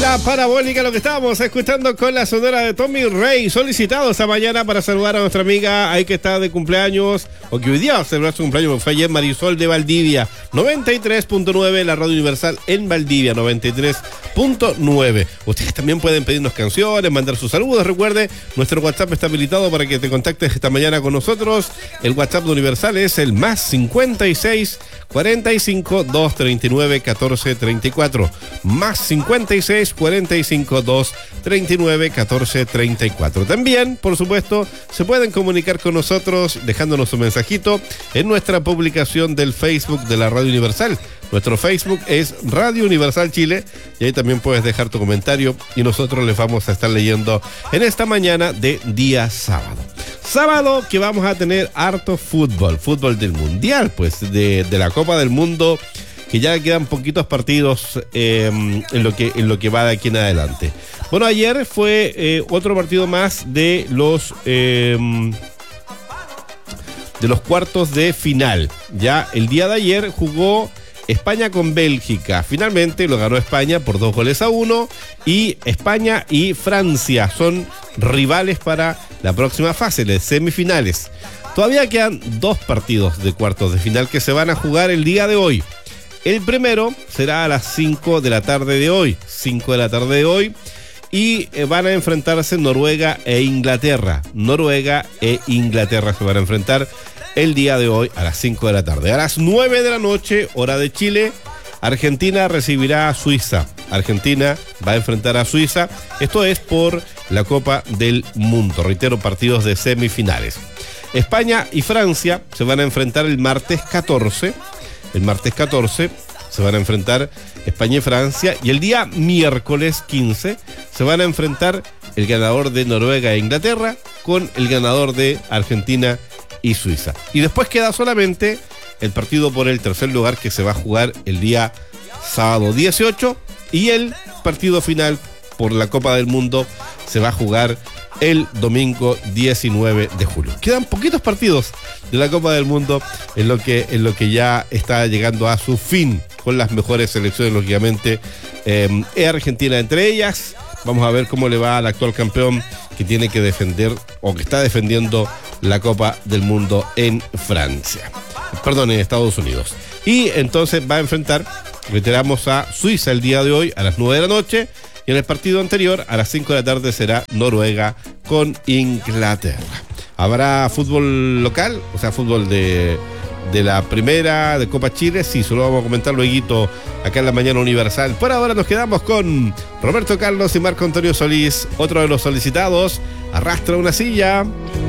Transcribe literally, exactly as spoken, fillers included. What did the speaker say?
Onda parabólica, lo que estábamos escuchando con la sonora de Tommy Rey, solicitado esta mañana para saludar a nuestra amiga ahí que está de cumpleaños, o que hoy día va a celebrar su cumpleaños, fue ayer, Marisol de Valdivia, noventa y tres punto nueve, la Radio Universal en Valdivia, noventa y tres punto nueve. Ustedes también pueden pedirnos canciones, mandar sus saludos. Recuerde, nuestro WhatsApp está habilitado para que te contactes esta mañana con nosotros. El WhatsApp de Universal es el más cincuenta y seis, cuarenta y cinco, doscientos treinta y nueve, catorce treinta y cuatro. Más cincuenta y seis, cuarenta y cinco, doscientos treinta y nueve, catorce treinta y cuatro. También, por supuesto, se pueden comunicar con nosotros dejándonos un mensajito en nuestra publicación del Facebook de la Radio Universal. Nuestro Facebook es Radio Universal Chile y ahí también puedes dejar tu comentario y nosotros les vamos a estar leyendo en esta mañana de día sábado. Sábado que vamos a tener harto fútbol, fútbol del Mundial, pues de, de la Copa del Mundo, que ya quedan poquitos partidos eh, en, lo que, en lo que va de aquí en adelante. Bueno, ayer fue eh, otro partido más de los... Eh, de los cuartos de final. Ya el día de ayer jugó España con Bélgica. Finalmente lo ganó España por dos goles a uno. Y España y Francia son rivales para la próxima fase, las semifinales. Todavía quedan dos partidos de cuartos de final que se van a jugar el día de hoy. El primero será a las cinco de la tarde de hoy. cinco de la tarde de hoy. Y van a enfrentarse Noruega e Inglaterra. Noruega e Inglaterra se van a enfrentar el día de hoy a las cinco de la tarde. A las nueve de la noche, hora de Chile, Argentina recibirá a Suiza. Argentina va a enfrentar a Suiza. Esto es por la Copa del Mundo. Reitero, partidos de semifinales. España y Francia se van a enfrentar el martes catorce. El martes catorce se van a enfrentar España y Francia. Y el día miércoles quince se van a enfrentar el ganador de Noruega e Inglaterra con el ganador de Argentina y Suiza. Y después queda solamente el partido por el tercer lugar que se va a jugar el día sábado dieciocho y el partido final por la Copa del Mundo se va a jugar el domingo diecinueve de julio. Quedan poquitos partidos de la Copa del Mundo en lo que, en lo que ya está llegando a su fin con las mejores selecciones, lógicamente, eh, es Argentina entre ellas. Vamos a ver cómo le va al actual campeón que tiene que defender o que está defendiendo la Copa del Mundo en Francia. Perdón, en Estados Unidos. Y entonces va a enfrentar, reiteramos, a Suiza el día de hoy a las nueve de la noche. Y en el partido anterior, a las cinco de la tarde, será Noruega con Inglaterra. ¿Habrá fútbol local? O sea, fútbol de... de la primera de Copa Chile, sí, solo vamos a comentar luego acá en la Mañana Universal. Por ahora nos quedamos con Roberto Carlos y Marco Antonio Solís. Otro de los solicitados, Arrastra una silla.